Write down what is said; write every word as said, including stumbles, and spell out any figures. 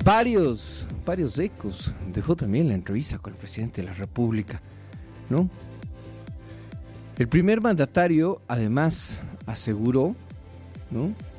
varios, varios ecos dejó también la entrevista con el presidente de la República, ¿no? El primer mandatario, además, aseguró, ¿no?,